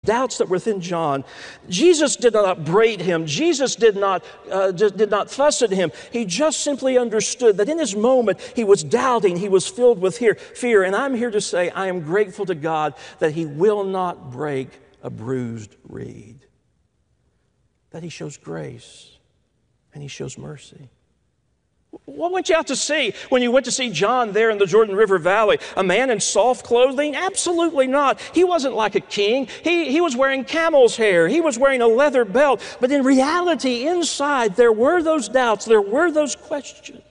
doubts that were within John, Jesus did not upbraid him. Jesus did not fuss at him. He just simply understood that in his moment he was doubting, he was filled with fear. And I'm here to say I am grateful to God that he will not break a bruised reed, that he shows grace and he shows mercy. What went you out to see when you went to see John there in the Jordan River Valley? A man in soft clothing? Absolutely not. He wasn't like a king. He was wearing camel's hair. He was wearing a leather belt. But in reality, inside, there were those doubts. There were those questions.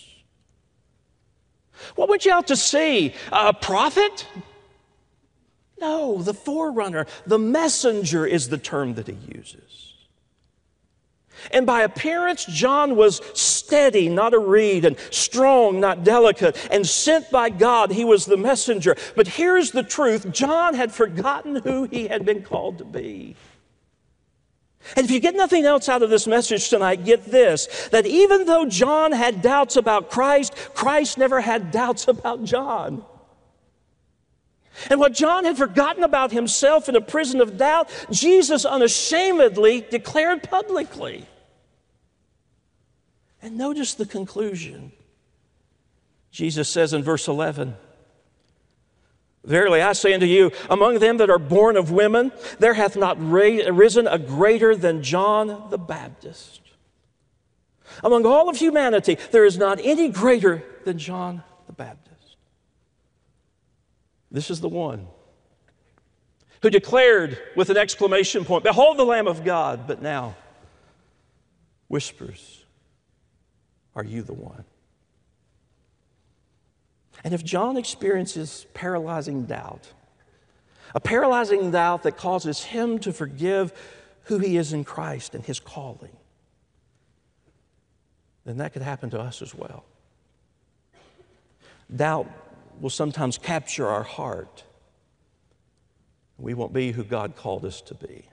What went you out to see? A prophet? No, the forerunner. The messenger is the term that he uses. And by appearance, John was steady, not a reed, and strong, not delicate, and sent by God. He was the messenger. But here's the truth. John had forgotten who he had been called to be. And if you get nothing else out of this message tonight, get this, that even though John had doubts about Christ, Christ never had doubts about John. And what John had forgotten about himself in a prison of doubt, Jesus unashamedly declared publicly. And notice the conclusion. Jesus says in verse 11, "Verily I say unto you, among them that are born of women, there hath not risen a greater than John the Baptist. Among all of humanity, there is not any greater than John the Baptist." This is the one who declared with an exclamation point, "Behold the Lamb of God," but now whispers, "Are you the one?" And if John experiences paralyzing doubt, a paralyzing doubt that causes him to forgive who he is in Christ and his calling, then that could happen to us as well. Doubt will sometimes capture our heart. We won't be who God called us to be.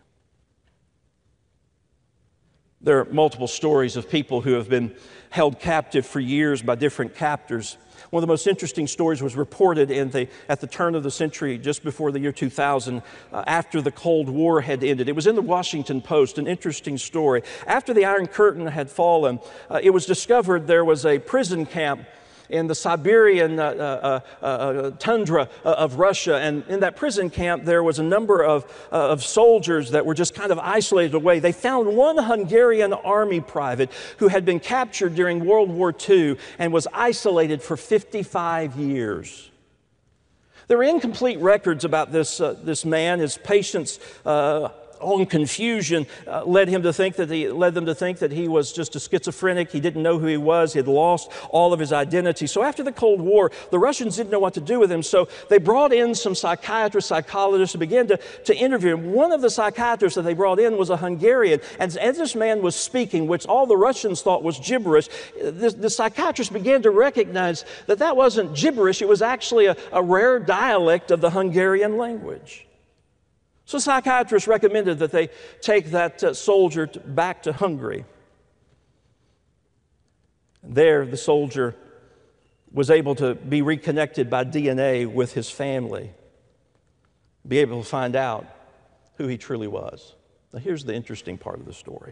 There are multiple stories of people who have been held captive for years by different captors. One of the most interesting stories was reported at the turn of the century, just before the year 2000, after the Cold War had ended. It was in the Washington Post, an interesting story. After the Iron Curtain had fallen, it was discovered there was a prison camp in the Siberian tundra of Russia. And in that prison camp, there was a number of soldiers that were just kind of isolated away. They found one Hungarian army private who had been captured during World War II and was isolated for 55 years. There are incomplete records about this man. His patient's own confusion led them to think that he was just a schizophrenic. He didn't know who he was. He had lost all of his identity. So after the Cold War, the Russians didn't know what to do with him. So they brought in some psychiatrists, psychologists, and began to interview him. One of the psychiatrists that they brought in was a Hungarian. And as this man was speaking, which all the Russians thought was gibberish, the psychiatrist began to recognize that wasn't gibberish. It was actually a rare dialect of the Hungarian language. So psychiatrists recommended that they take that soldier back to Hungary. There, the soldier was able to be reconnected by DNA with his family, be able to find out who he truly was. Now, here's the interesting part of the story.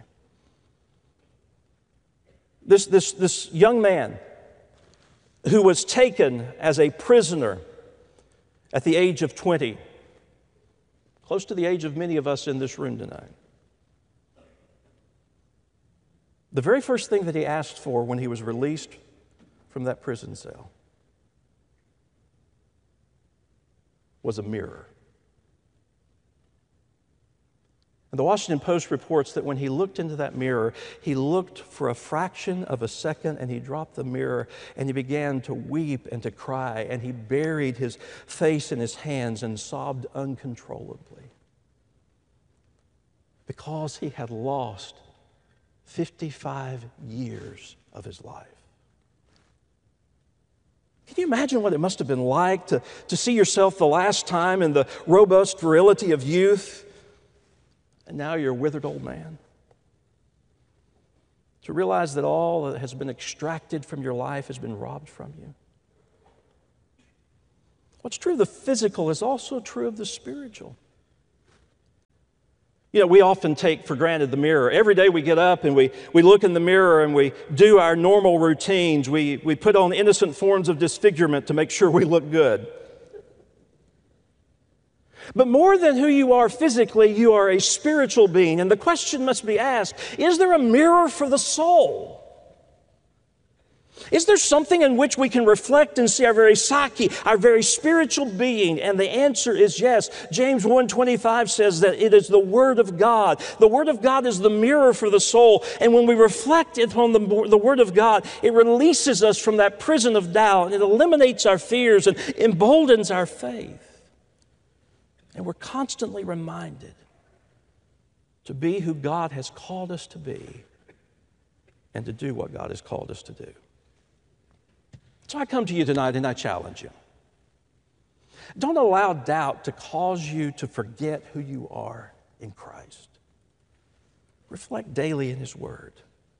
This young man who was taken as a prisoner at the age of 20, close to the age of many of us in this room tonight. The very first thing that he asked for when he was released from that prison cell was a mirror. And the Washington Post reports that when he looked into that mirror, he looked for a fraction of a second and he dropped the mirror and he began to weep and to cry and he buried his face in his hands and sobbed uncontrollably because he had lost 55 years of his life. Can you imagine what it must have been like to see yourself the last time in the robust virility of youth? And now you're a withered old man. To realize that all that has been extracted from your life has been robbed from you. What's true of the physical is also true of the spiritual. You know, we often take for granted the mirror. Every day we get up and we look in the mirror and we do our normal routines. We put on innocent forms of disfigurement to make sure we look good. But more than who you are physically, you are a spiritual being. And the question must be asked, is there a mirror for the soul? Is there something in which we can reflect and see our very psyche, our very spiritual being? And the answer is yes. James 1:25 says that it is the Word of God. The Word of God is the mirror for the soul. And when we reflect upon the Word of God, it releases us from that prison of doubt. It eliminates our fears and emboldens our faith. And we're constantly reminded to be who God has called us to be and to do what God has called us to do. So I come to you tonight and I challenge you. Don't allow doubt to cause you to forget who you are in Christ. Reflect daily in His Word.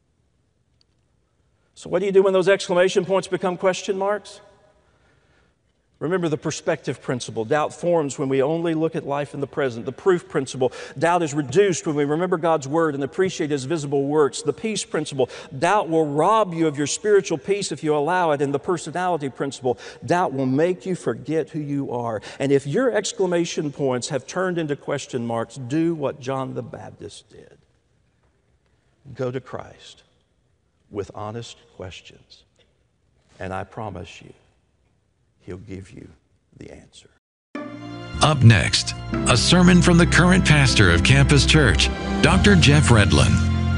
So what do you do when those exclamation points become question marks? Remember the perspective principle. Doubt forms when we only look at life in the present. The proof principle. Doubt is reduced when we remember God's Word and appreciate His visible works. The peace principle. Doubt will rob you of your spiritual peace if you allow it. And the personality principle. Doubt will make you forget who you are. And if your exclamation points have turned into question marks, do what John the Baptist did. Go to Christ with honest questions. And I promise you, He'll give you the answer. Up next, a sermon from the current pastor of Campus Church, Dr. Jeff Redlin.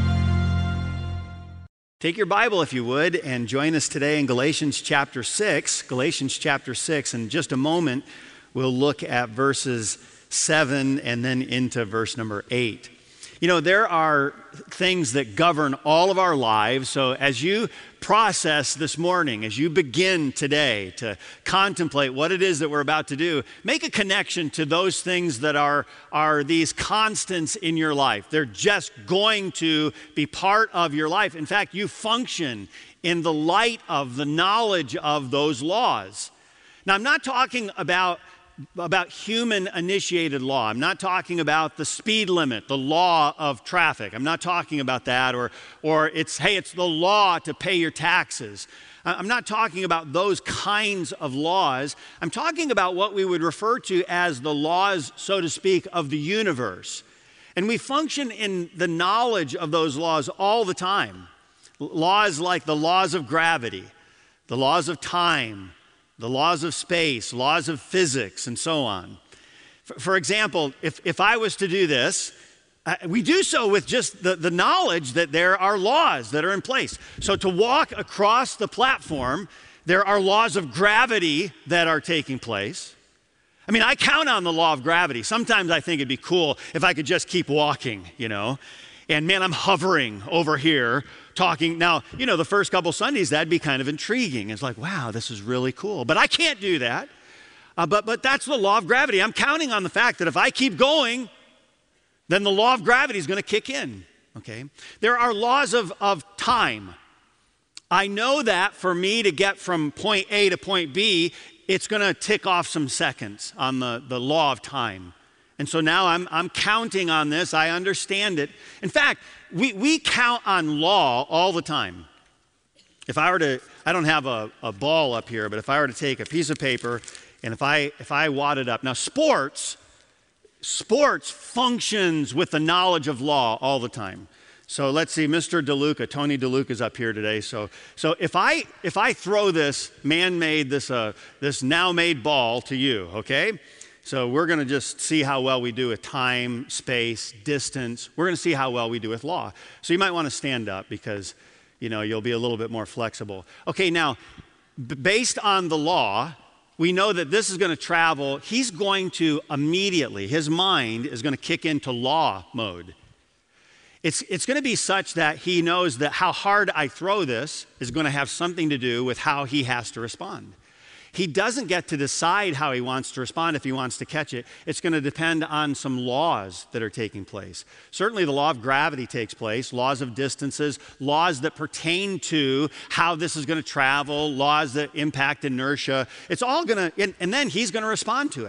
Take your Bible, if you would, and join us today in Galatians chapter 6. Galatians chapter 6. In just a moment, we'll look at verses 7 and then into verse number 8. You know, there are things that govern all of our lives. So as you process this morning, as you begin today to contemplate what it is that we're about to do, make a connection to those things that are these constants in your life. They're just going to be part of your life. In fact, you function in the light of the knowledge of those laws. Now, I'm not talking about human-initiated law. I'm not talking about the speed limit, the law of traffic. I'm not talking about that, or it's the law to pay your taxes. I'm not talking about those kinds of laws. I'm talking about what we would refer to as the laws, so to speak, of the universe. And we function in the knowledge of those laws all the time. Laws like the laws of gravity, the laws of time, the laws of space, laws of physics, and so on. For example, if I was to do this, we do so with just the knowledge that there are laws that are in place. So to walk across the platform, there are laws of gravity that are taking place. I mean, I count on the law of gravity. Sometimes I think it'd be cool if I could just keep walking, you know. And man, I'm hovering over here talking. Now, you know, the first couple Sundays, that'd be kind of intriguing. It's like, wow, this is really cool. But I can't do that. But that's the law of gravity. I'm counting on the fact that if I keep going, then the law of gravity is going to kick in, okay? There are laws of time. I know that for me to get from point A to point B, it's going to tick off some seconds on the law of time. And so now I'm counting on this. I understand it. In fact, we count on law all the time. If I were to, I don't have a ball up here, but if I were to take a piece of paper and if I wad it up. Now sports functions with the knowledge of law all the time. So let's see, Mr. DeLuca, Tony DeLuca is up here today. So if I throw this man-made, this now-made ball to you, okay? So we're going to just see how well we do with time, space, distance. We're going to see how well we do with law. So you might want to stand up because, you know, you'll be a little bit more flexible. Okay, now, based on the law, we know that this is going to travel. He's going to immediately, his mind is going to kick into law mode. It's going to be such that he knows that how hard I throw this is going to have something to do with how he has to respond. He doesn't get to decide how he wants to respond if he wants to catch it. It's going to depend on some laws that are taking place. Certainly the law of gravity takes place, laws of distances, laws that pertain to how this is going to travel, laws that impact inertia. It's all going to, and then he's going to respond to it.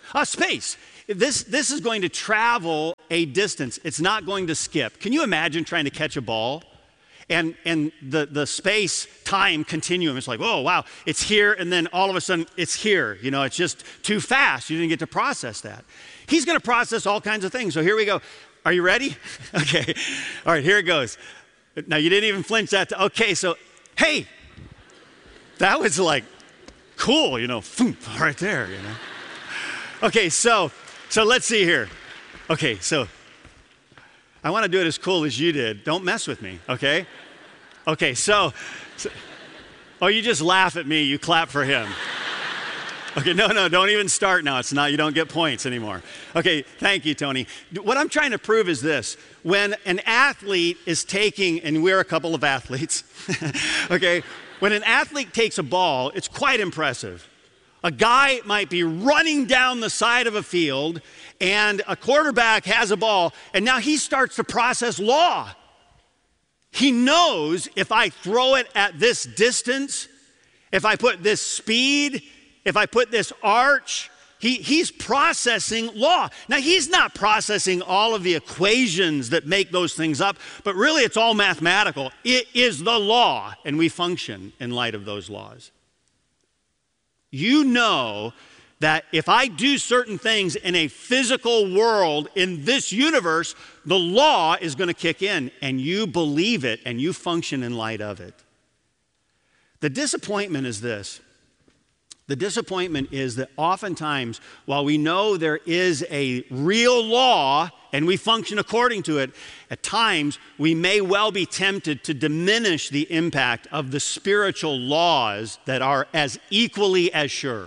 Space. This is going to travel a distance. It's not going to skip. Can you imagine trying to catch a ball? And the space-time continuum, it's like, oh, wow, it's here, and then all of a sudden it's here. You know, it's just too fast. You didn't get to process that. He's going to process all kinds of things. So here we go. Are you ready? Okay. All right, here it goes. Now, you didn't even flinch that. Okay, so, hey, that was like cool, you know, right there, you know. Okay, so let's see here. Okay, so I want to do it as cool as you did. Don't mess with me, okay? Okay, so oh, you just laugh at me, you clap for him. Okay, no, don't even start now. It's not, you don't get points anymore. Okay, thank you, Tony. What I'm trying to prove is this. When an athlete is taking, and we're a couple of athletes, okay, when an athlete takes a ball, it's quite impressive. A guy might be running down the side of a field, and a quarterback has a ball, and now he starts to process law. He knows if I throw it at this distance, if I put this speed, if I put this arch, he's processing law. Now, he's not processing all of the equations that make those things up, but really it's all mathematical. It is the law, and we function in light of those laws. You know that if I do certain things in a physical world in this universe, the law is going to kick in, and you believe it, and you function in light of it. The disappointment is this. The disappointment is that oftentimes, while we know there is a real law and we function according to it, at times we may well be tempted to diminish the impact of the spiritual laws that are as equally as sure.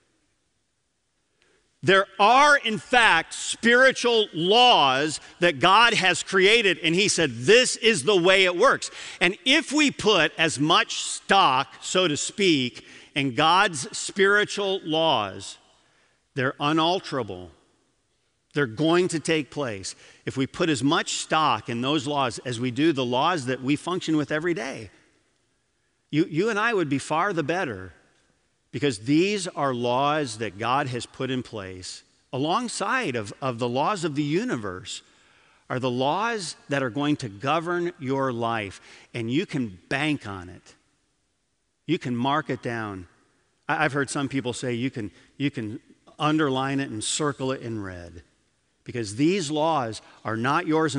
There are, in fact, spiritual laws that God has created, and He said, this is the way it works. And if we put as much stock, so to speak, in God's spiritual laws, they're unalterable. They're going to take place. If we put as much stock in those laws as we do the laws that we function with every day, you and I would be far the better, because these are laws that God has put in place alongside of the laws of the universe, are the laws that are going to govern your life, and you can bank on it. You can mark it down. I've heard some people say you can underline it and circle it in red, because these laws are not yours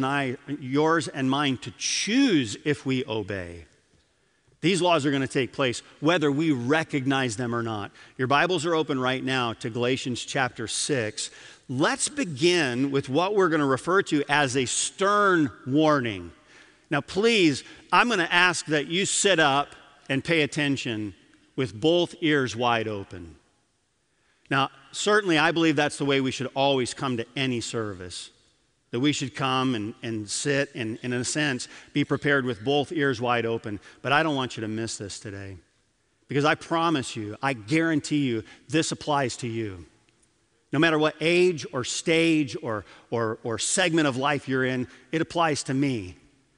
and mine to choose if we obey. These laws are going to take place whether we recognize them or not. Your Bibles are open right now to Galatians chapter 6. Let's begin with what we're going to refer to as a stern warning. Now, please, I'm going to ask that you sit up and pay attention with both ears wide open. Now, certainly I believe that's the way we should always come to any service, that we should come and sit and, in a sense, be prepared with both ears wide open. But I don't want you to miss this today, because I promise you, I guarantee you, this applies to you. No matter what age or stage or segment of life you're in, it applies to me.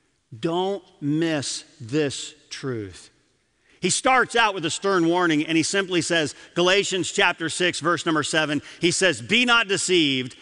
Don't miss this truth. He starts out with a stern warning, and he simply says, Galatians chapter 6, verse number 7, he says, "Be not deceived,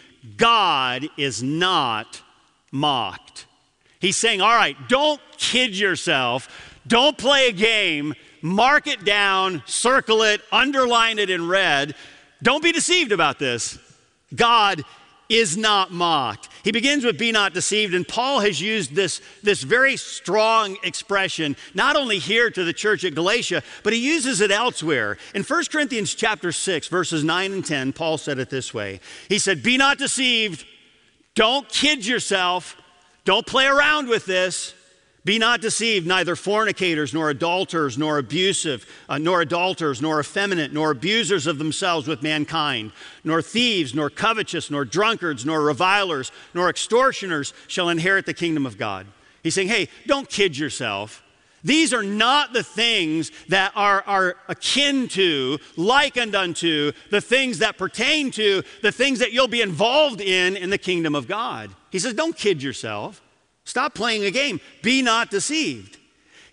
God is not mocked." He's saying, all right, don't kid yourself. Don't play a game. Mark it down, circle it, underline it in red. Don't be deceived about this. God is not mocked. He begins with "be not deceived," and Paul has used this very strong expression, not only here to the church at Galatia, but he uses it elsewhere. In 1 Corinthians chapter 6, verses 9 and 10, Paul said it this way. He said, "Be not deceived. Don't kid yourself. Don't play around with this. Be not deceived, neither fornicators, nor adulterers, nor abusive, nor adulterers, nor effeminate, nor abusers of themselves with mankind, nor thieves, nor covetous, nor drunkards, nor revilers, nor extortioners shall inherit the kingdom of God." He's saying, hey, don't kid yourself. These are not the things that are akin to, likened unto, the things that pertain to, the things that you'll be involved in the kingdom of God. He says, don't kid yourself. Stop playing a game. Be not deceived.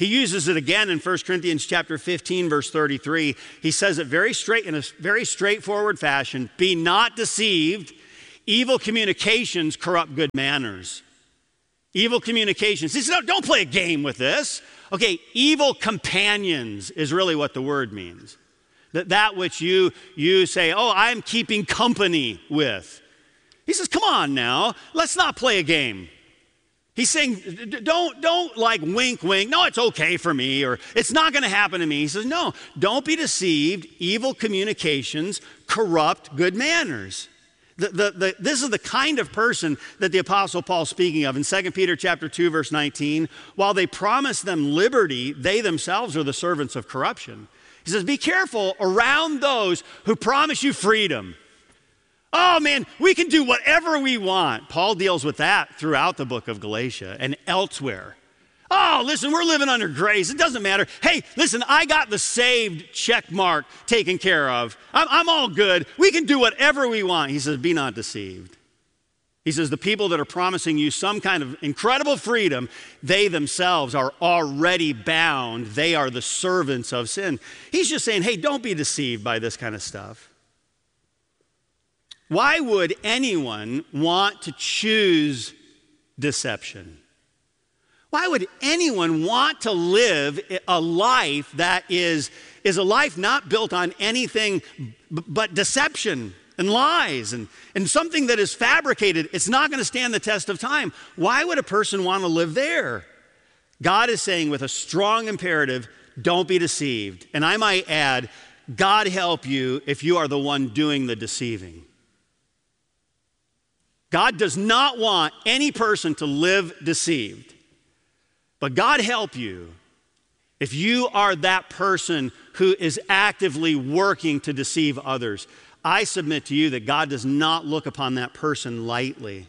He uses it again in 1 Corinthians chapter 15, verse 33. He says it in a very straightforward fashion. Be not deceived. Evil communications corrupt good manners. Evil communications. He says, no, don't play a game with this. Okay, evil companions is really what the word means. That which you say, oh, I'm keeping company with. He says, come on now, let's not play a game. He's saying, don't like wink, wink. No, it's okay for me, or it's not going to happen to me. He says, no, don't be deceived. Evil communications corrupt good manners. This is the kind of person that the Apostle Paul is speaking of in 2 Peter chapter 2, verse 19. While they promise them liberty, they themselves are the servants of corruption. He says, be careful around those who promise you freedom. Oh man, we can do whatever we want. Paul deals with that throughout the book of Galatia and elsewhere. Oh, listen, we're living under grace. It doesn't matter. Hey, listen, I got the saved check mark taken care of. I'm all good. We can do whatever we want. He says, be not deceived. He says, the people that are promising you some kind of incredible freedom, they themselves are already bound. They are the servants of sin. He's just saying, hey, don't be deceived by this kind of stuff. Why would anyone want to choose deception? Why would anyone want to live a life that is a life not built on anything but deception and lies and something that is fabricated? It's not going to stand the test of time. Why would a person want to live there? God is saying with a strong imperative, don't be deceived. And I might add, God help you if you are the one doing the deceiving. God does not want any person to live deceived. But God help you if you are that person who is actively working to deceive others. I submit to you that God does not look upon that person lightly.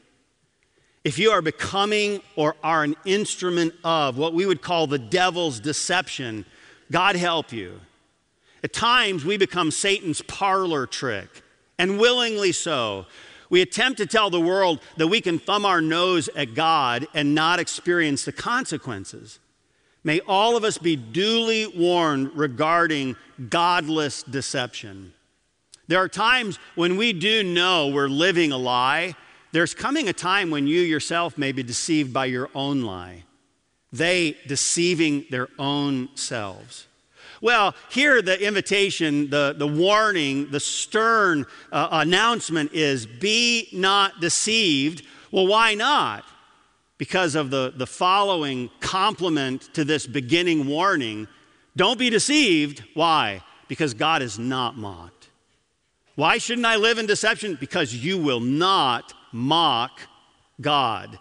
If you are becoming or are an instrument of what we would call the devil's deception, God help you. At times we become Satan's parlor trick, and willingly so. We attempt to tell the world that we can thumb our nose at God and not experience the consequences. May all of us be duly warned regarding godless deception. There are times when we do know we're living a lie. There's coming a time when you yourself may be deceived by your own lie. They deceiving their own selves. Well, here the invitation, the warning, the stern announcement is, be not deceived. Well, why not? Because of the following complement to this beginning warning. Don't be deceived. Why? Because God is not mocked. Why shouldn't I live in deception? Because you will not mock God.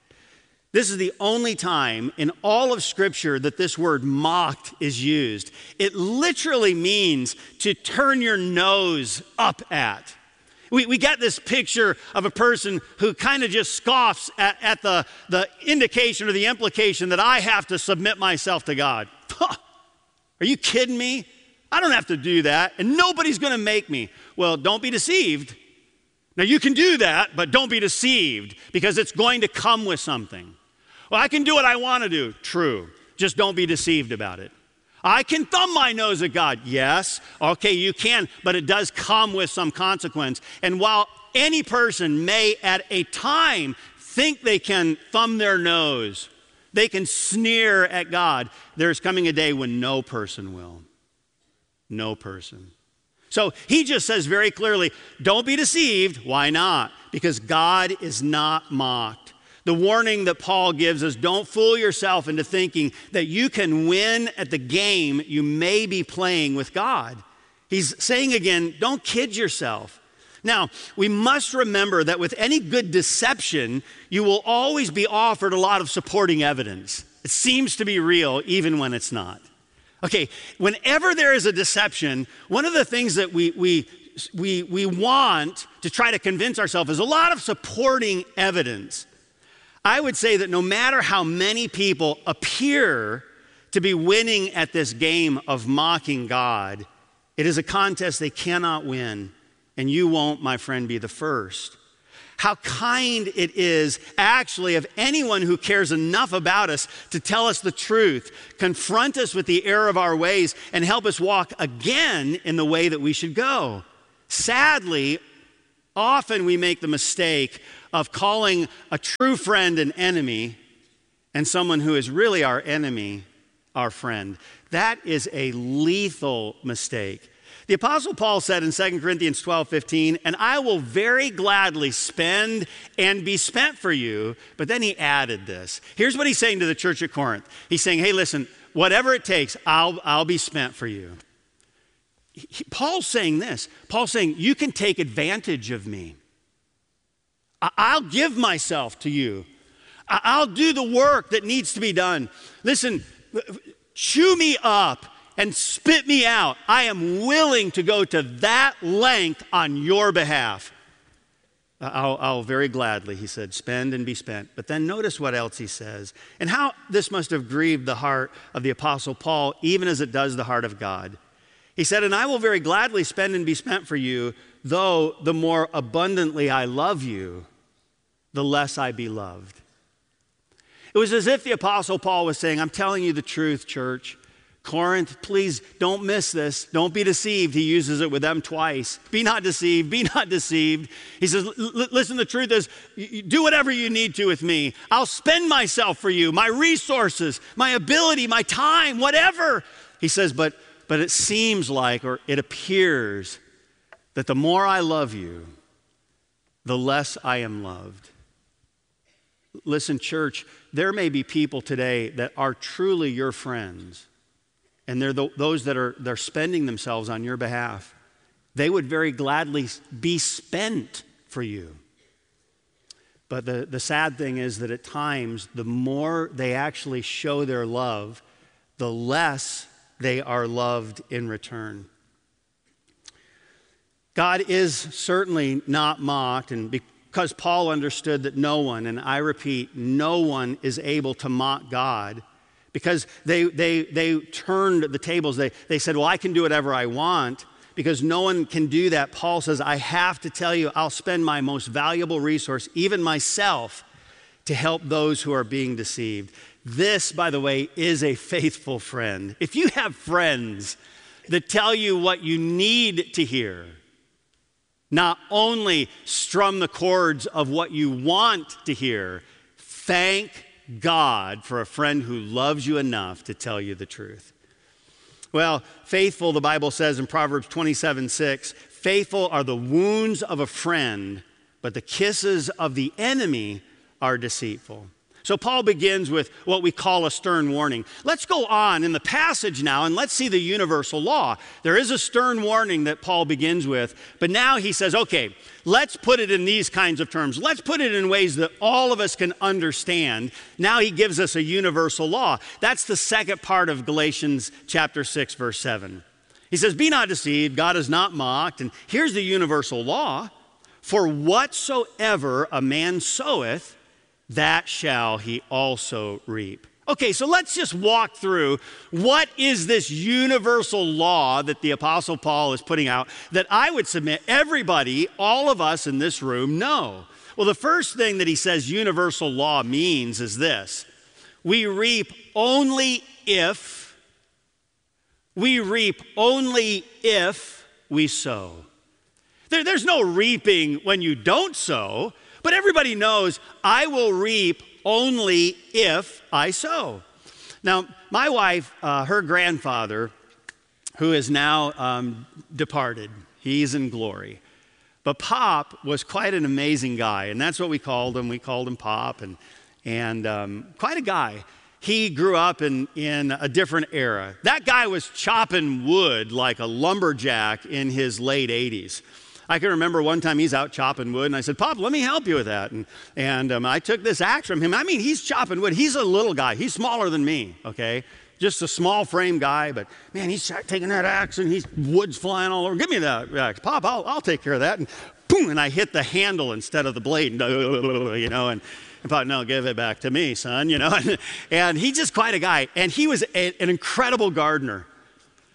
This is the only time in all of Scripture that this word mocked is used. It literally means to turn your nose up at. We get this picture of a person who kind of just scoffs at the indication or the implication that I have to submit myself to God. Huh, are you kidding me? I don't have to do that, and nobody's going to make me. Well, don't be deceived. Now, you can do that, but don't be deceived, because it's going to come with something. Well, I can do what I want to do. True. Just don't be deceived about it. I can thumb my nose at God. Yes. Okay, you can, but it does come with some consequence. And while any person may at a time think they can thumb their nose, they can sneer at God, there's coming a day when no person will. No person. So he just says very clearly, don't be deceived. Why not? Because God is not mocked. The warning that Paul gives is, don't fool yourself into thinking that you can win at the game you may be playing with God. He's saying again, don't kid yourself. Now, we must remember that with any good deception, you will always be offered a lot of supporting evidence. It seems to be real even when it's not. Okay, whenever there is a deception, one of the things that we want to try to convince ourselves is a lot of supporting evidence. I would say that no matter how many people appear to be winning at this game of mocking God, it is a contest they cannot win, and you won't, my friend, be the first. How kind it is actually of anyone who cares enough about us to tell us the truth, confront us with the error of our ways, and help us walk again in the way that we should go. Sadly, often we make the mistake of calling a true friend an enemy and someone who is really our enemy our friend. That is a lethal mistake. The Apostle Paul said in 2 Corinthians 12:15, "And I will very gladly spend and be spent for you." But then he added this. Here's what he's saying to the church at Corinth. He's saying, hey, listen, whatever it takes, I'll be spent for you. Paul's saying this. Paul's saying, you can take advantage of me. I'll give myself to you. I'll do the work that needs to be done. Listen, chew me up and spit me out. I am willing to go to that length on your behalf. I'll very gladly, he said, spend and be spent. But then notice what else he says and how this must have grieved the heart of the Apostle Paul, even as it does the heart of God. He said, "And I will very gladly spend and be spent for you, though the more abundantly I love you, the less I be loved." It was as if the Apostle Paul was saying, I'm telling you the truth, church. Corinth, please don't miss this. Don't be deceived. He uses it with them twice. Be not deceived. Be not deceived. He says, listen, the truth is, do whatever you need to with me. I'll spend myself for you, my resources, my ability, my time, whatever. He says, but it seems like, or it appears that the more I love you, the less I am loved. Listen, church, there may be people today that are truly your friends, and they're those that they're spending themselves on your behalf. They would very gladly be spent for you. But the sad thing is that at times, the more they actually show their love, the less they are loved in return. God is certainly not mocked, and because Paul understood that no one, and I repeat, no one is able to mock God, because they turned the tables. They said, well, I can do whatever I want. Because no one can do that, Paul says, I have to tell you, I'll spend my most valuable resource, even myself, to help those who are being deceived. This, by the way, is a faithful friend. If you have friends that tell you what you need to hear, not only strum the chords of what you want to hear, thank God for a friend who loves you enough to tell you the truth. Well, faithful, the Bible says in Proverbs 27:6, faithful are the wounds of a friend, but the kisses of the enemy are deceitful. So Paul begins with what we call a stern warning. Let's go on in the passage now and let's see the universal law. There is a stern warning that Paul begins with, but now he says, okay, let's put it in these kinds of terms. Let's put it in ways that all of us can understand. Now he gives us a universal law. That's the second part of Galatians chapter 6, verse 7. He says, be not deceived, God is not mocked. And here's the universal law. For whatsoever a man soweth, that shall he also reap. Okay, so let's just walk through what is this universal law that the Apostle Paul is putting out that I would submit everybody, all of us in this room know. Well, the first thing that he says universal law means is this. We reap only if we sow. There's no reaping when you don't sow. But everybody knows I will reap only if I sow. Now, my wife, her grandfather, who is now departed, he's in glory. But Pop was quite an amazing guy, and that's what we called him. We called him Pop, and quite a guy. He grew up in a different era. That guy was chopping wood like a lumberjack in his late 80s. I can remember one time he's out chopping wood, and I said, Pop, let me help you with that. And I took this axe from him. I mean, he's chopping wood. He's a little guy. He's smaller than me, okay? Just a small frame guy, but man, he's taking that axe, and wood's flying all over. Give me that axe. Pop, I'll take care of that. And boom, and I hit the handle instead of the blade, you know, and I thought, no, give it back to me, son, you know. And he's just quite a guy. And he was an incredible gardener.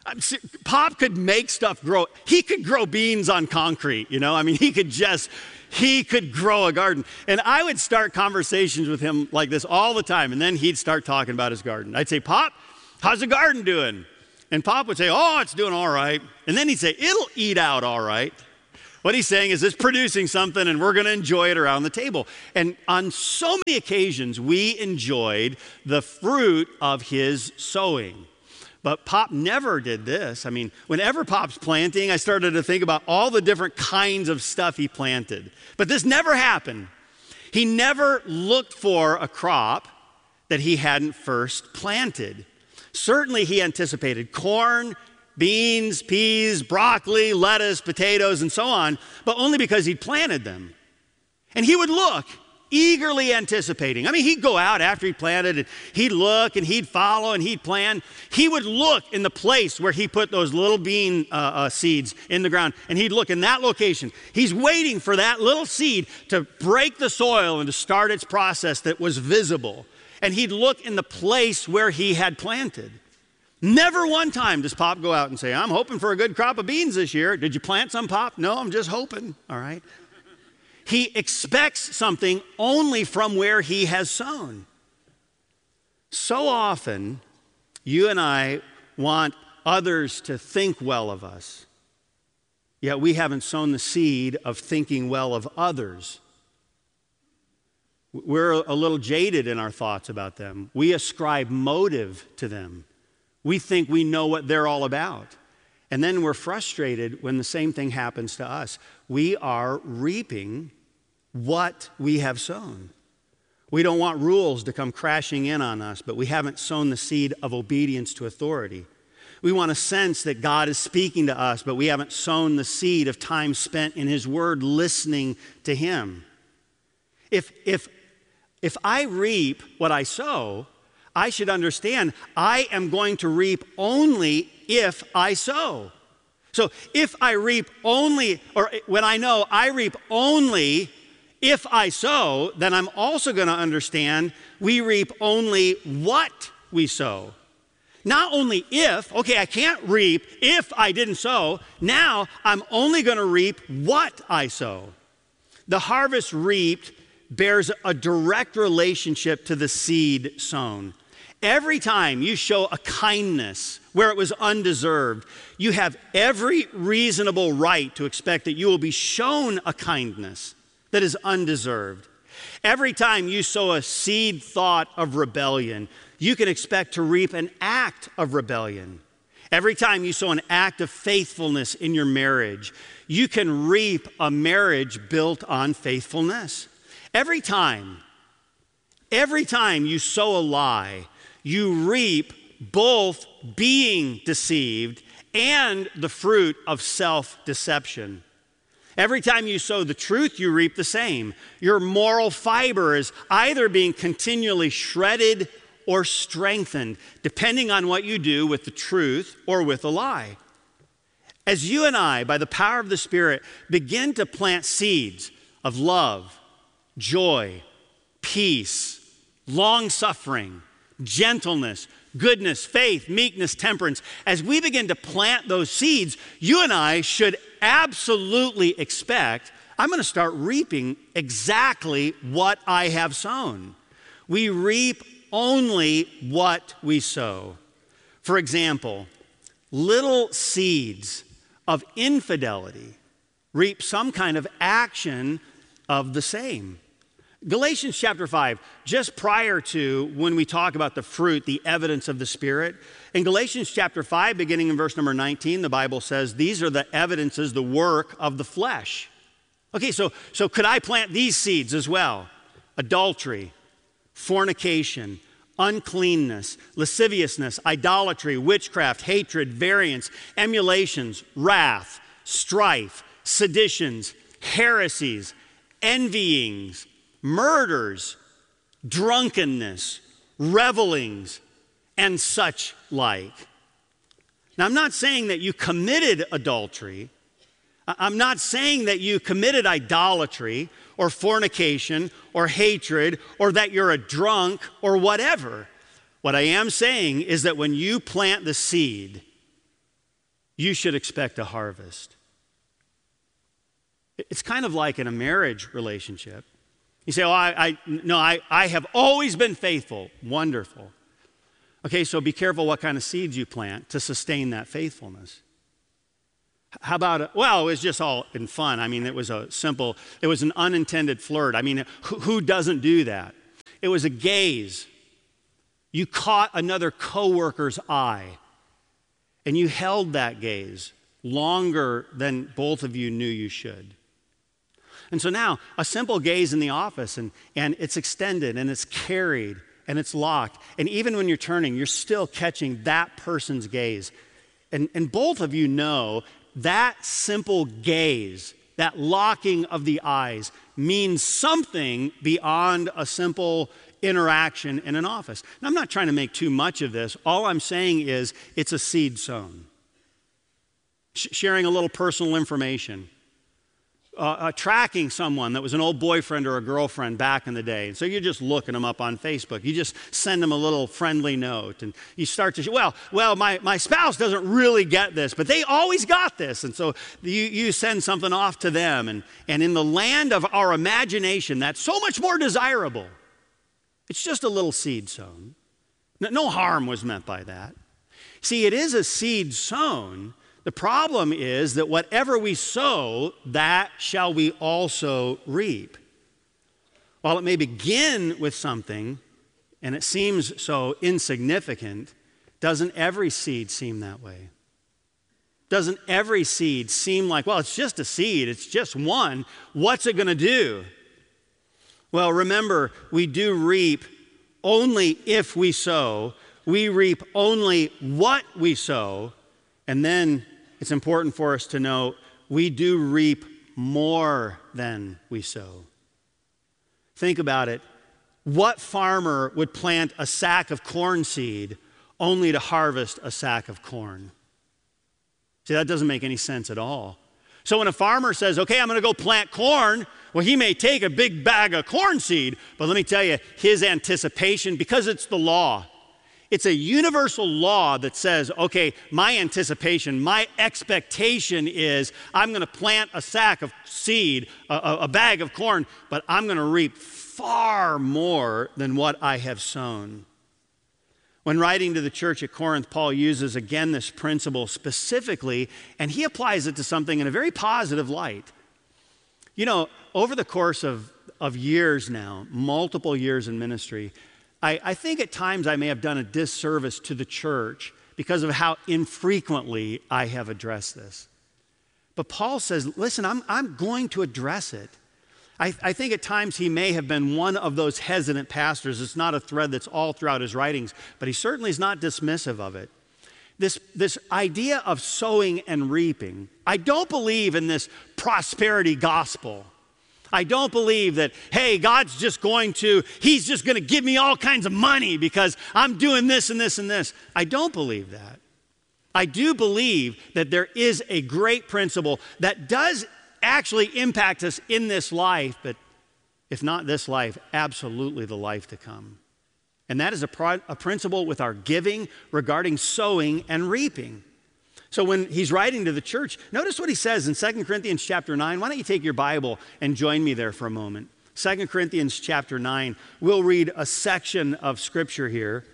Pop could make stuff grow. He could grow beans on concrete, I mean, he could grow a garden. And I would start conversations with him like this all the time, and then he'd start talking about his garden. I'd say, Pop, how's the garden doing? And Pop would say, oh, it's doing all right. And then he'd say, it'll eat out all right. What he's saying is it's producing something, and we're going to enjoy it around the table. And on so many occasions, we enjoyed the fruit of his sowing. But Pop never did this. I mean, whenever Pop's planting, I started to think about all the different kinds of stuff he planted. But this never happened. He never looked for a crop that he hadn't first planted. Certainly he anticipated corn, beans, peas, broccoli, lettuce, potatoes, and so on, but only because he'd planted them. And he would look, eagerly anticipating. I mean, he'd go out after he planted, and he'd look, and he'd follow, and he'd plan. He would look in the place where he put those little bean seeds in the ground, and he'd look in that location. He's waiting for that little seed to break the soil and to start its process that was visible. And he'd look in the place where he had planted. Never one time does Pop go out and say, I'm hoping for a good crop of beans this year. Did you plant some, Pop? No, I'm just hoping. All right. He expects something only from where he has sown. So often, you and I want others to think well of us, yet we haven't sown the seed of thinking well of others. We're a little jaded in our thoughts about them. We ascribe motive to them. We think we know what they're all about. And then we're frustrated when the same thing happens to us. We are reaping what we have sown. We don't want rules to come crashing in on us, but we haven't sown the seed of obedience to authority. We want to sense that God is speaking to us, but we haven't sown the seed of time spent in His Word listening to Him. If I reap what I sow, I should understand I am going to reap only if I sow. So if I reap only, or when I know I reap only if I sow, then I'm also going to understand we reap only what we sow. Not only if, okay, I can't reap if I didn't sow. Now I'm only going to reap what I sow. The harvest reaped bears a direct relationship to the seed sown. Every time you show a kindness where it was undeserved, you have every reasonable right to expect that you will be shown a kindness that is undeserved. Every time you sow a seed thought of rebellion, you can expect to reap an act of rebellion. Every time you sow an act of faithfulness in your marriage, you can reap a marriage built on faithfulness. Every time you sow a lie, you reap both being deceived and the fruit of self-deception. Every time you sow the truth, you reap the same. Your moral fiber is either being continually shredded or strengthened, depending on what you do with the truth or with a lie. As you and I, by the power of the Spirit, begin to plant seeds of love, joy, peace, long-suffering, gentleness, goodness, faith, meekness, temperance, as we begin to plant those seeds, you and I should absolutely expect, I'm going to start reaping exactly what I have sown. We reap only what we sow. For example, little seeds of infidelity reap some kind of action of the same. Galatians chapter 5, just prior to when we talk about the fruit, the evidence of the Spirit, in Galatians chapter 5, beginning in verse number 19, the Bible says, these are the evidences, the work of the flesh. Okay, so could I plant these seeds as well? Adultery, fornication, uncleanness, lasciviousness, idolatry, witchcraft, hatred, variance, emulations, wrath, strife, seditions, heresies, envyings, murders, drunkenness, revelings, and such like. Now, I'm not saying that you committed adultery. I'm not saying that you committed idolatry or fornication or hatred or that you're a drunk or whatever. What I am saying is that when you plant the seed, you should expect a harvest. It's kind of like in a marriage relationship. You say, I have always been faithful. Wonderful. Okay, so be careful what kind of seeds you plant to sustain that faithfulness. How about, it was just all in fun. I mean, it was an unintended flirt. I mean, who doesn't do that? It was a gaze. You caught another coworker's eye, and you held that gaze longer than both of you knew you should. And so now, a simple gaze in the office, and it's extended, and it's carried, and it's locked. And even when you're turning, you're still catching that person's gaze. And both of you know that simple gaze, that locking of the eyes, means something beyond a simple interaction in an office. Now, I'm not trying to make too much of this. All I'm saying is it's a seed sown. Sharing a little personal information. Tracking someone that was an old boyfriend or a girlfriend back in the day. And so you're just looking them up on Facebook. You just send them a little friendly note. And you start to, my spouse doesn't really get this, but they always got this. And so you send something off to them. And in the land of our imagination, that's so much more desirable. It's just a little seed sown. No harm was meant by that. See, it is a seed sown. The problem is that whatever we sow, that shall we also reap. While it may begin with something, and it seems so insignificant, doesn't every seed seem that way? Doesn't every seed seem like, it's just a seed, it's just one, what's it going to do? Well, remember, we do reap only if we sow. We reap only what we sow, and then it's important for us to know we do reap more than we sow. Think about it. What farmer would plant a sack of corn seed only to harvest a sack of corn? See, that doesn't make any sense at all. So when a farmer says, okay, I'm going to go plant corn, well, he may take a big bag of corn seed, but let me tell you, his anticipation, because it's the law, it's a universal law that says, okay, my anticipation, my expectation is I'm going to plant a sack of seed, a bag of corn, but I'm going to reap far more than what I have sown. When writing to the church at Corinth, Paul uses again this principle specifically, and he applies it to something in a very positive light. You know, over the course of years now, multiple years in ministry, I think at times I may have done a disservice to the church because of how infrequently I have addressed this. But Paul says, listen, I'm going to address it. I think at times he may have been one of those hesitant pastors. It's not a thread that's all throughout his writings, but he certainly is not dismissive of it. This idea of sowing and reaping, I don't believe in this prosperity gospel. I don't believe that, hey, God's just he's just going to give me all kinds of money because I'm doing this and this and this. I don't believe that. I do believe that there is a great principle that does actually impact us in this life, but if not this life, absolutely the life to come. And that is a principle with our giving regarding sowing and reaping. So when he's writing to the church, notice what he says in 2 Corinthians chapter 9. Why don't you take your Bible and join me there for a moment. 2 Corinthians chapter 9. We'll read a section of scripture here.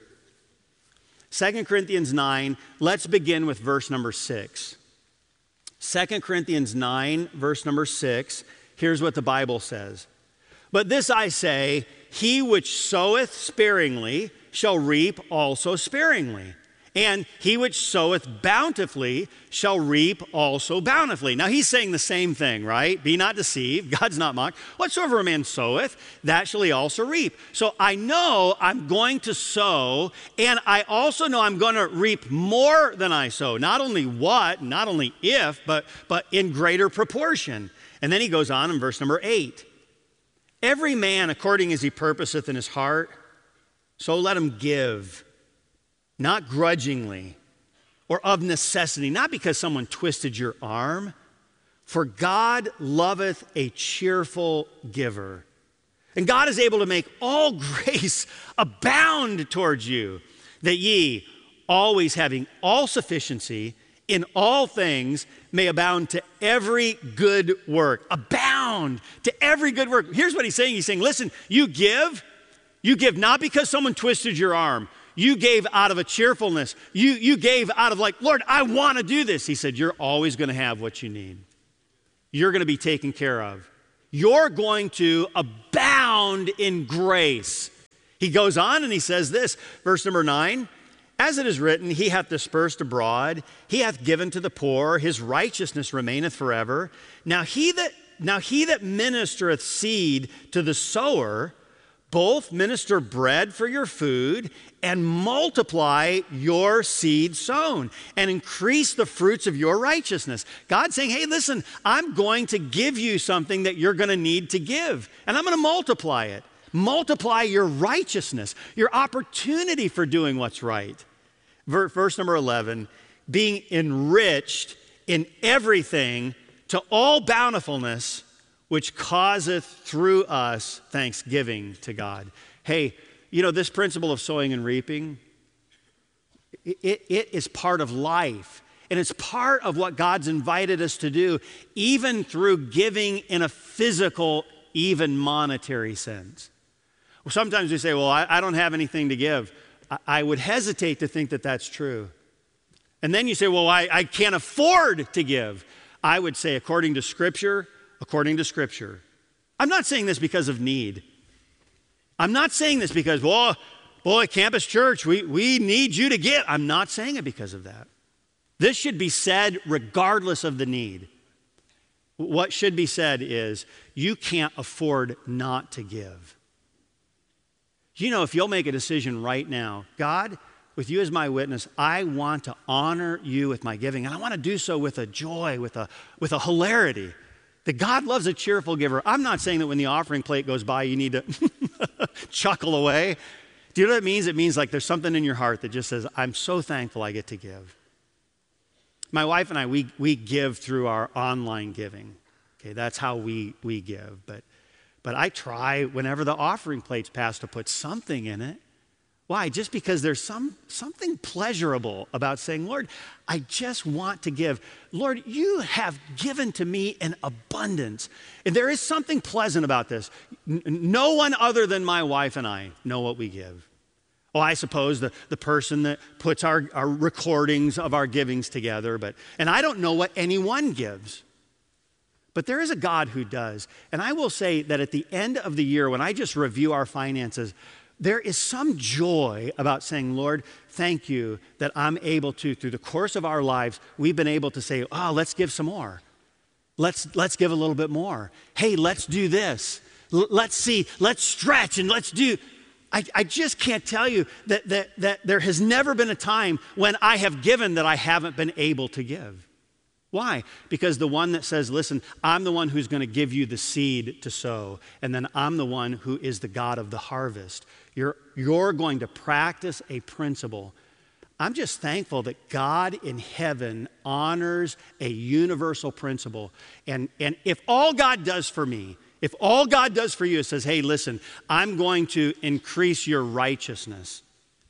2 Corinthians 9, let's begin with verse number 6. 2 Corinthians 9, verse number 6, here's what the Bible says. But this I say, he which soweth sparingly shall reap also sparingly. And he which soweth bountifully shall reap also bountifully. Now he's saying the same thing, right? Be not deceived, God's not mocked. Whatsoever a man soweth, that shall he also reap. So I know I'm going to sow, and I also know I'm going to reap more than I sow. Not only what, not only if, but in greater proportion. And then he goes on in verse number 8. Every man according as he purposeth in his heart, so let him give. Not grudgingly or of necessity, not because someone twisted your arm, for God loveth a cheerful giver. And God is able to make all grace abound towards you, that ye, always having all sufficiency in all things may abound to every good work. Abound to every good work. Here's what he's saying. He's saying, listen, you give not because someone twisted your arm. You gave out of a cheerfulness. You gave out of like, Lord, I want to do this. He said, you're always going to have what you need. You're going to be taken care of. You're going to abound in grace. He goes on and he says this, verse number 9, as it is written, he hath dispersed abroad, he hath given to the poor, his righteousness remaineth forever. Now he that ministereth seed to the sower, both minister bread for your food and multiply your seed sown and increase the fruits of your righteousness. God's saying, hey, listen, I'm going to give you something that you're going to need to give, and I'm going to multiply it. Multiply your righteousness, your opportunity for doing what's right. Verse number 11, being enriched in everything to all bountifulness, which causeth through us thanksgiving to God. Hey, you know, this principle of sowing and reaping, it is part of life. And it's part of what God's invited us to do, even through giving in a physical, even monetary sense. Well, sometimes we say, well, I don't have anything to give. I would hesitate to think that that's true. And then you say, well, I can't afford to give. I would say, according to Scripture, I'm not saying this because of need. I'm not saying this because, well, boy, Campus Church, we need you to give. I'm not saying it because of that. This should be said regardless of the need. What should be said is, you can't afford not to give. You know, if you'll make a decision right now, God, with you as my witness, I want to honor you with my giving, and I want to do so with a joy, with a hilarity. That God loves a cheerful giver. I'm not saying that when the offering plate goes by, you need to chuckle away. Do you know what it means? It means like there's something in your heart that just says, I'm so thankful I get to give. My wife and I, we give through our online giving. Okay, that's how we give. But I try whenever the offering plate's passed to put something in it. Why? Just because there's something pleasurable about saying, Lord, I just want to give. Lord, you have given to me in abundance. And there is something pleasant about this. No one other than my wife and I know what we give. Oh, I suppose the person that puts our recordings of our givings together, and I don't know what anyone gives. But there is a God who does. And I will say that at the end of the year, when I just review our finances, there is some joy about saying, Lord, thank you that I'm able to, through the course of our lives, we've been able to say, oh, let's give some more. Let's give a little bit more. Hey, let's do this. Let's see, let's stretch and let's do. I just can't tell you that there has never been a time when I have given that I haven't been able to give. Why? Because the one that says, listen, I'm the one who's going to give you the seed to sow, and then I'm the one who is the God of the harvest. You're going to practice a principle. I'm just thankful that God in heaven honors a universal principle. And if all God does for me, if all God does for you is says, hey, listen, I'm going to increase your righteousness.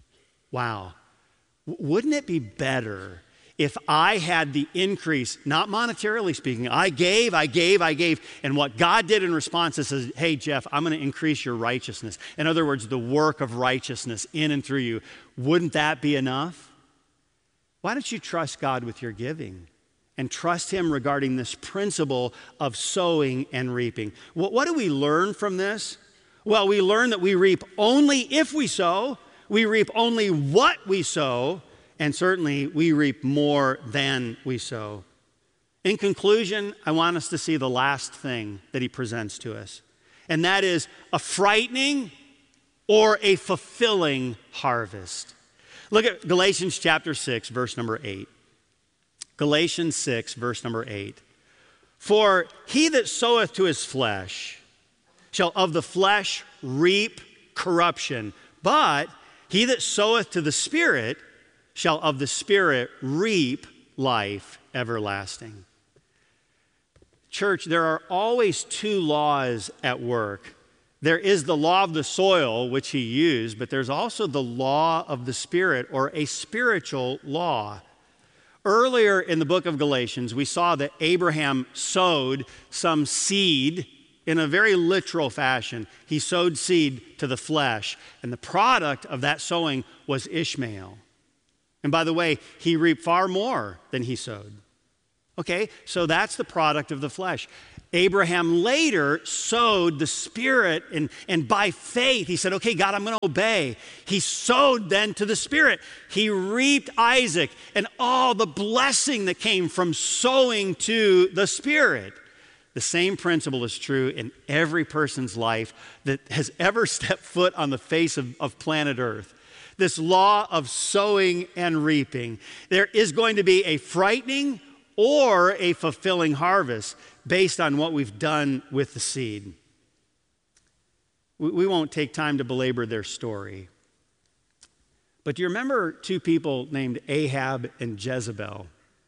Wow. Wouldn't it be better if I had the increase, not monetarily speaking, I gave, and what God did in response is says, hey, Jeff, I'm going to increase your righteousness. In other words, the work of righteousness in and through you. Wouldn't that be enough? Why don't you trust God with your giving and trust Him regarding this principle of sowing and reaping? What do we learn from this? Well, we learn that we reap only if we sow, we reap only what we sow, and certainly, we reap more than we sow. In conclusion, I want us to see the last thing that he presents to us, and that is a frightening or a fulfilling harvest. Look at Galatians chapter 6, verse number 8. Galatians 6, verse number 8. For he that soweth to his flesh shall of the flesh reap corruption, but he that soweth to the Spirit shall of the Spirit reap life everlasting. Church, there are always two laws at work. There is the law of the soil, which he used, but there's also the law of the Spirit, or a spiritual law. earlier in the book of Galatians, we saw that Abraham sowed some seed in a very literal fashion. He sowed seed to the flesh, and the product of that sowing was Ishmael. And by the way, he reaped far more than he sowed. Okay, so that's the product of the flesh. Abraham later sowed the Spirit, and by faith, he said, okay, God, I'm going to obey. He sowed then to the Spirit. He reaped Isaac and all the blessing that came from sowing to the Spirit. The same principle is true in every person's life that has ever stepped foot on the face of planet Earth. This law of sowing and reaping. There is going to be a frightening or a fulfilling harvest based on what we've done with the seed. We won't take time to belabor their story. But do you remember two people named Ahab and Jezebel?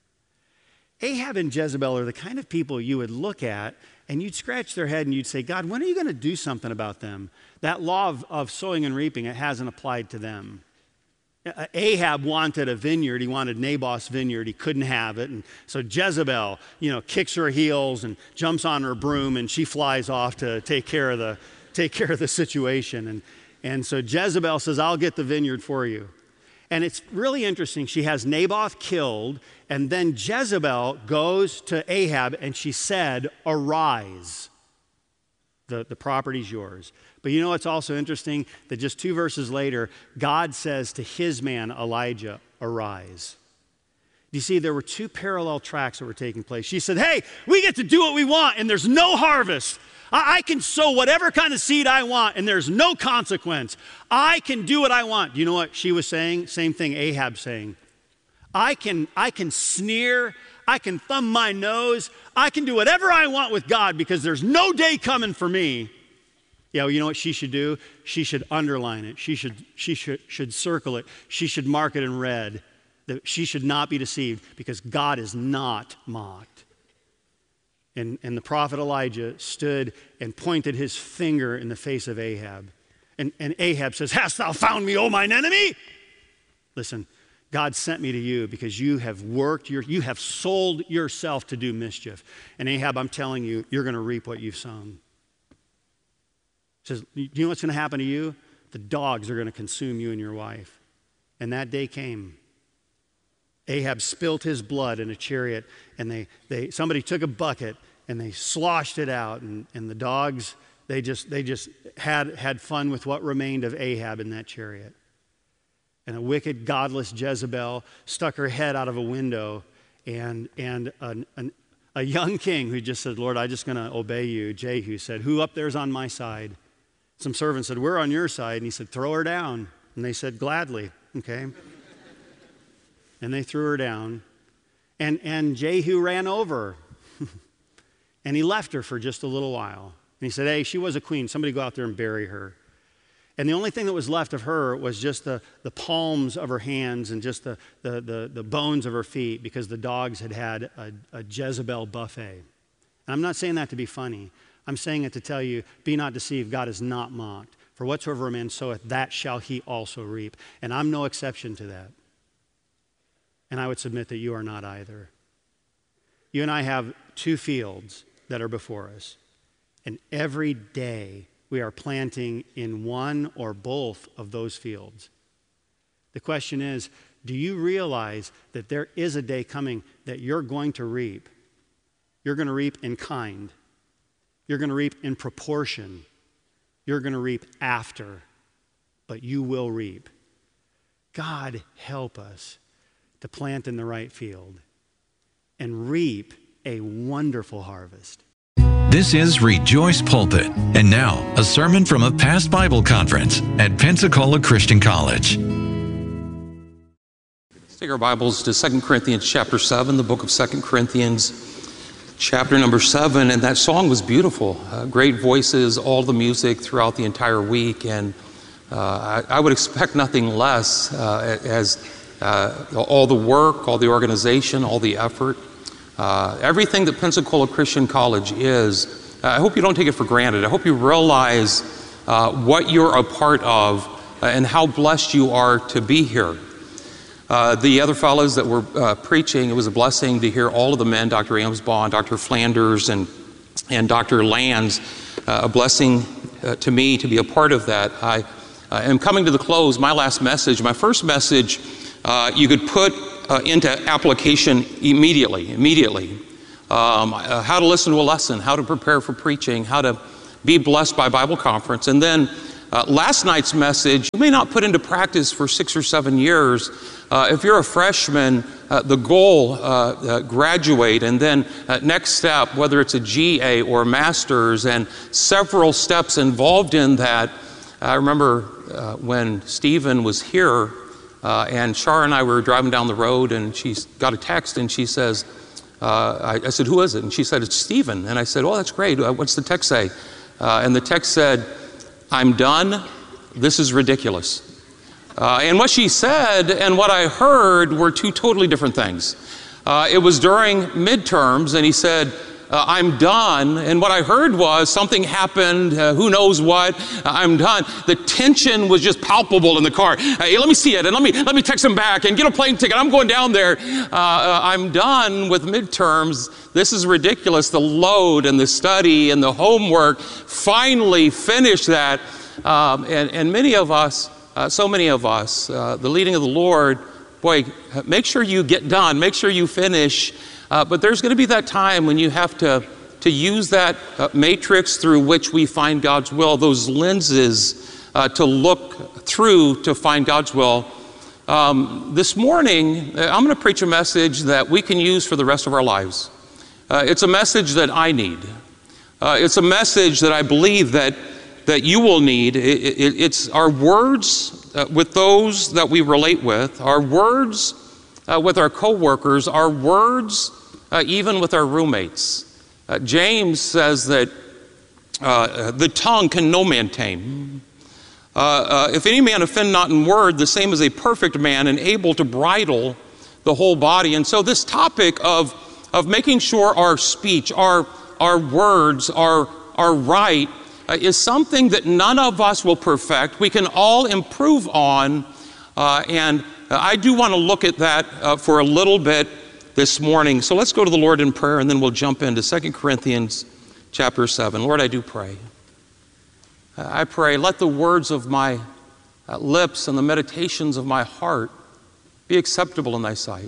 Ahab and Jezebel are the kind of people you would look at and you'd scratch their head and you'd say, God, when are you going to do something about them? That law of sowing and reaping, it hasn't applied to them. Ahab wanted a vineyard. He wanted Naboth's vineyard. He couldn't have it. And so Jezebel, kicks her heels and jumps on her broom and she flies off to take care of the situation. And so Jezebel says, I'll get the vineyard for you. And it's really interesting. She has Naboth killed, and then Jezebel goes to Ahab and she said, arise. The property's yours. But you know what's also interesting? That just 2 verses later, God says to his man, Elijah, arise. You see, there were 2 parallel tracks that were taking place. She said, hey, we get to do what we want and there's no harvest. I can sow whatever kind of seed I want and there's no consequence. I can do what I want. You know what she was saying? Same thing Ahab's saying. I can sneer. I can thumb my nose. I can do whatever I want with God because there's no day coming for me. Yeah, well, you know what she should do? She should underline it. She should circle it. She should mark it in red. That she should not be deceived because God is not mocked. And the prophet Elijah stood and pointed his finger in the face of Ahab. And Ahab says, hast thou found me, O mine enemy? Listen, God sent me to you because you have you have sold yourself to do mischief. And Ahab, I'm telling you, you're going to reap what you've sown. He says, do you know what's going to happen to you? The dogs are going to consume you and your wife. And that day came. Ahab spilt his blood in a chariot, and somebody took a bucket and they sloshed it out, and the dogs, they just had fun with what remained of Ahab in that chariot. And a wicked, godless Jezebel stuck her head out of a window, and a young king who just said, Lord, I'm just going to obey you, Jehu, said, who up there's on my side? Some servants said, we're on your side. And he said, throw her down. And they said, gladly, okay. And they threw her down. And Jehu ran over. And he left her for just a little while. And he said, hey, she was a queen. Somebody go out there and bury her. And the only thing that was left of her was just the palms of her hands and just the bones of her feet because the dogs had a Jezebel buffet. And I'm not saying that to be funny. I'm saying it to tell you, be not deceived, God is not mocked. For whatsoever a man soweth, that shall he also reap. And I'm no exception to that. And I would submit that you are not either. You and I have 2 fields that are before us. And every day we are planting in one or both of those fields. The question is, do you realize that there is a day coming that you're going to reap? You're going to reap in kind. You're going to reap in proportion. You're going to reap after, but you will reap. God help us to plant in the right field and reap a wonderful harvest. This is Rejoice Pulpit, and now a sermon from a past Bible conference at Pensacola Christian College. Let's take our Bibles to 2 Corinthians chapter 7, the book of 2 Corinthians chapter number 7, and that song was beautiful. Great voices, all the music throughout the entire week, and I would expect nothing less as all the work, all the organization, all the effort, everything that Pensacola Christian College is. I hope you don't take it for granted. I hope you realize what you're a part of and how blessed you are to be here. The other fellows that were preaching, it was a blessing to hear all of the men, Dr. Amsbaugh, Dr. Flanders, and Dr. Lands, a blessing to me to be a part of that. I am coming to the close. My last message, my first message, you could put into application immediately. How to listen to a lesson, how to prepare for preaching, how to be blessed by Bible conference. And then last night's message, you may not put into practice for 6 or 7 years. If you're a freshman, the goal, graduate, and then next step, whether it's a GA or a master's, and several steps involved in that. I remember when Stephen was here, and Shar and I were driving down the road, and she got a text, and she says, I said, who is it? And she said, it's Stephen. And I said, oh, that's great. What's the text say? And the text said, I'm done. This is ridiculous. And what she said and what I heard were two totally different things. It was during midterms, and he said, I'm done. And what I heard was something happened, who knows what, I'm done. The tension was just palpable in the car. Hey, let me see it, and let me text him back and get a plane ticket. I'm going down there. I'm done with midterms. This is ridiculous. The load and the study and the homework, finally finished that. And many of us, so many of us, the leading of the Lord, boy, make sure you get done, make sure you finish. But there's going to be that time when you have to use that matrix through which we find God's will, those lenses to look through to find God's will. This morning, I'm going to preach a message that we can use for the rest of our lives. It's a message that I need. It's a message that I believe that you will need. It's our words with those that we relate with, our words with our coworkers, our words even with our roommates. James says that the tongue can no man tame. If any man offend not in word, the same as a perfect man and able to bridle the whole body. And so this topic of making sure our speech, our words are right, is something that none of us will perfect. We can all improve on, and I do want to look at that for a little bit this morning. So let's go to the Lord in prayer, and then we'll jump into 2 Corinthians chapter 7. Lord, I do pray. I pray, let the words of my lips and the meditations of my heart be acceptable in thy sight.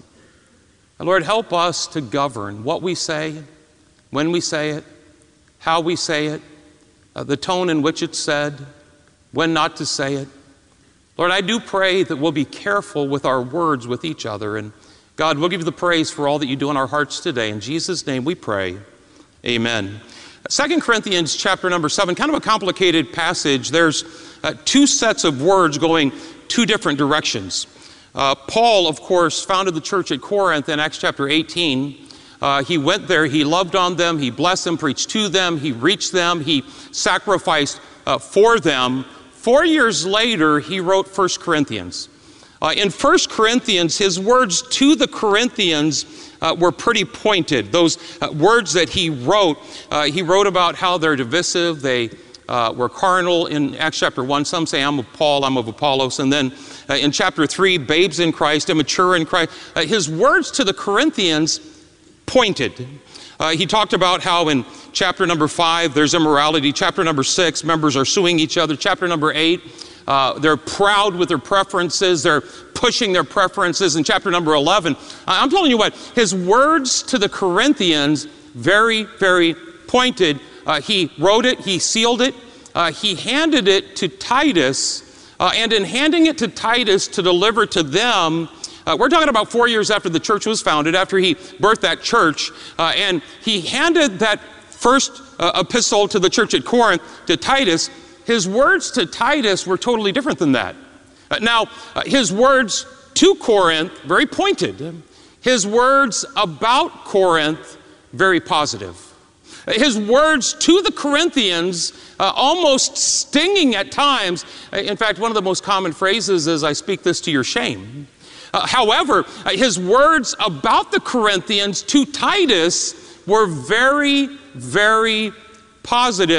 And Lord, help us to govern what we say, when we say it, how we say it, the tone in which it's said, when not to say it. Lord, I do pray that we'll be careful with our words with each other. And God, we'll give you the praise for all that you do in our hearts today. In Jesus' name we pray. Amen. 2 Corinthians chapter number 7, kind of a complicated passage. There's two sets of words going two different directions. Paul, of course, founded the church at Corinth in Acts chapter 18. He went there, he loved on them, he blessed them, preached to them, he reached them, he sacrificed for them. 4 years later, he wrote 1 Corinthians. In 1 Corinthians, his words to the Corinthians were pretty pointed. Those words that he wrote about how they're divisive, they were carnal in Acts chapter 1. Some say, I'm of Paul, I'm of Apollos. And then in chapter 3, babes in Christ, immature in Christ. His words to the Corinthians pointed. He talked about how in chapter number 5, there's immorality. Chapter number 6, members are suing each other. Chapter number 8, they're proud with their preferences. They're pushing their preferences. In chapter number 11, I'm telling you what, his words to the Corinthians, very, very pointed. He wrote it, he sealed it, he handed it to Titus, and in handing it to Titus to deliver to them, we're talking about 4 years after the church was founded, after he birthed that church, and he handed that first epistle to the church at Corinth to Titus. His words to Titus were totally different than that. Now, his words to Corinth, very pointed. His words about Corinth, very positive. His words to the Corinthians, almost stinging at times. In fact, one of the most common phrases is, I speak this to your shame. However, his words about the Corinthians to Titus were very, very positive.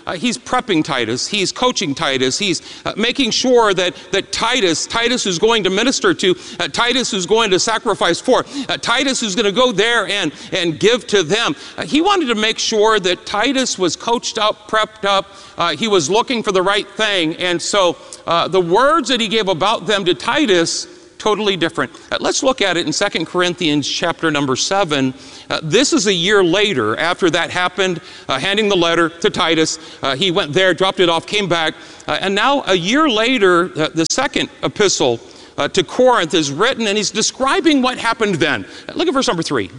he's prepping Titus, he's coaching Titus, he's making sure that Titus who's going to minister to, Titus who's going to sacrifice for, Titus who's going to go there and give to them. He wanted to make sure that Titus was coached up, prepped up, he was looking for the right thing. And so the words that he gave about them to Titus, totally different. Let's look at it in 2 Corinthians chapter number 7. This is a year later after that happened, handing the letter to Titus. He went there, dropped it off, came back. And now a year later, the second epistle to Corinth is written, and he's describing what happened then. Look at verse number 3.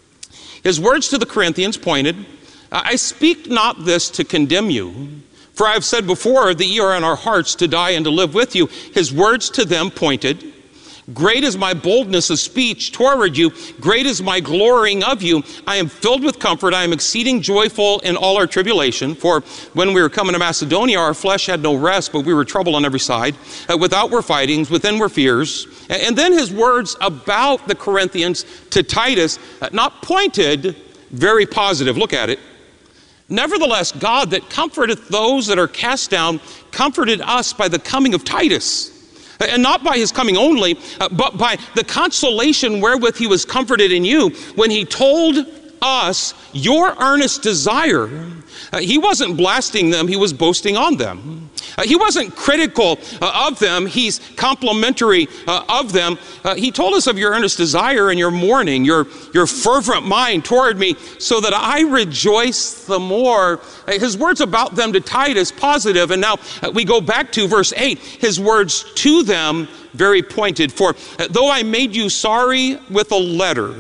His words to the Corinthians pointed, I speak not this to condemn you, for I have said before that ye are in our hearts to die and to live with you. His words to them pointed, great is my boldness of speech toward you. Great is my glorying of you. I am filled with comfort. I am exceeding joyful in all our tribulation. For when we were coming to Macedonia, our flesh had no rest, but we were troubled on every side. Without were fightings, within were fears. And then his words about the Corinthians to Titus, not pointed, very positive. Look at it. Nevertheless, God that comforteth those that are cast down, comforted us by the coming of Titus. And not by his coming only, but by the consolation wherewith he was comforted in you, when he told us your earnest desire. He wasn't blasting them, he was boasting on them. He wasn't critical of them, he's complimentary of them. He told us of your earnest desire and your mourning, your fervent mind toward me, so that I rejoice the more. His words about them to Titus, positive. And now we go back to verse 8. His words to them, very pointed. For though I made you sorry with a letter,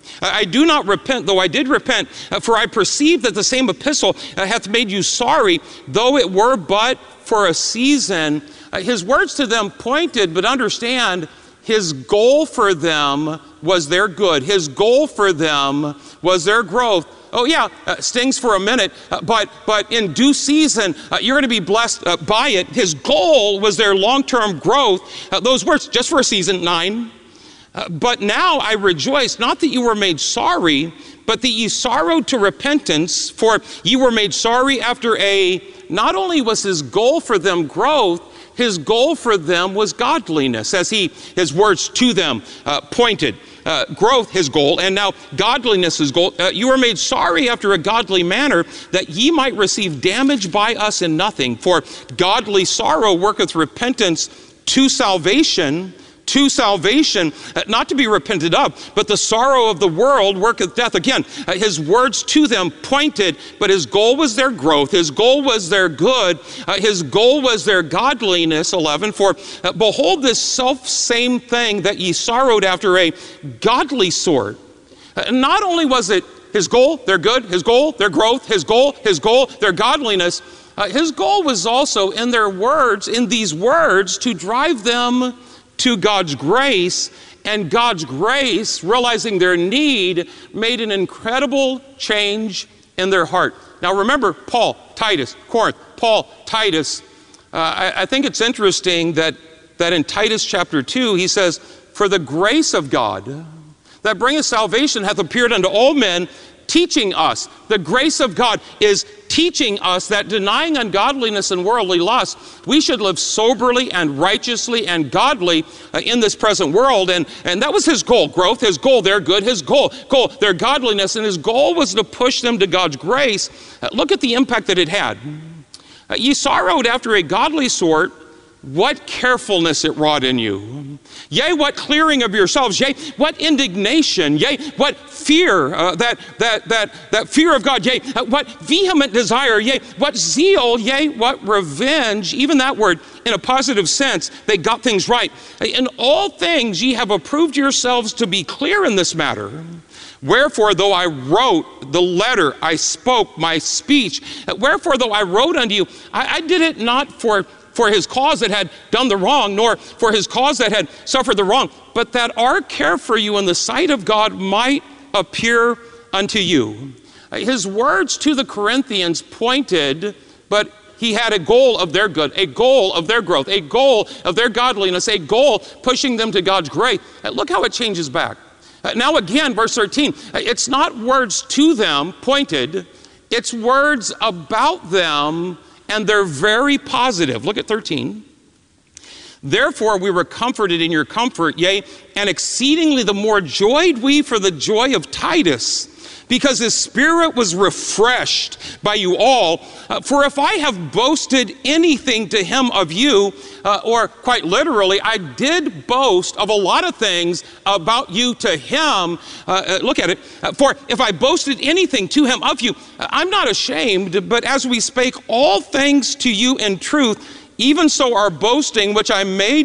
I do not repent, though I did repent, for I perceive that the same epistle hath made you sorry, though it were but for a season. His words to them pointed, but understand, his goal for them was their good. His goal for them was their growth. Oh yeah, stings for a minute, but in due season, you're going to be blessed by it. His goal was their long-term growth. Those words, just for a season, 9. But now I rejoice, not that you were made sorry, but that ye sorrowed to repentance, for ye were made sorry after not only was his goal for them growth, his goal for them was godliness, as his words to them pointed. Growth, his goal, and now godliness, his goal. You were made sorry after a godly manner, that ye might receive damage by us in nothing. For godly sorrow worketh repentance to salvation, not to be repented of, but the sorrow of the world worketh death. Again, his words to them pointed, but his goal was their growth, his goal was their good, his goal was their godliness. 11, for behold this self-same thing that ye sorrowed after a godly sort. Not only was it his goal, their good, his goal, their growth, his goal, their godliness, his goal was also in these words, to drive them to God's grace, and God's grace, realizing their need, made an incredible change in their heart. Now remember, Paul, Titus, Corinth, Paul, Titus. I think it's interesting that in Titus chapter 2, he says, for the grace of God that bringeth salvation hath appeared unto all men, teaching us. The grace of God is teaching us that denying ungodliness and worldly lust, we should live soberly and righteously and godly in this present world. And that was his goal, growth, his goal, their good, his goal, their godliness. And his goal was to push them to God's grace. Look at the impact that it had. Ye sorrowed after a godly sort, what carefulness it wrought in you. Yea, what clearing of yourselves. Yea, what indignation. Yea, what fear, that fear of God. Yea, what vehement desire. Yea, what zeal. Yea, what revenge. Even that word in a positive sense, they got things right. In all things ye have approved yourselves to be clear in this matter. Wherefore, though I wrote the letter, I spoke my speech. Wherefore, though I wrote unto you, I did it not for his cause that had done the wrong, nor for his cause that had suffered the wrong, but that our care for you in the sight of God might appear unto you. His words to the Corinthians pointed, but he had a goal of their good, a goal of their growth, a goal of their godliness, a goal pushing them to God's grace. Look how it changes back. Now again, verse 13, it's not words to them pointed, It's words about them, and they're very positive. Look at 13. Therefore, we were comforted in your comfort, yea, and exceedingly the more joyed we for the joy of Titus, because his spirit was refreshed by you all. For if I have boasted anything to him of you, or quite literally, I did boast of a lot of things about you to him. Look at it. For if I boasted anything to him of you, I'm not ashamed, but as we spake all things to you in truth, even so our boasting, which I made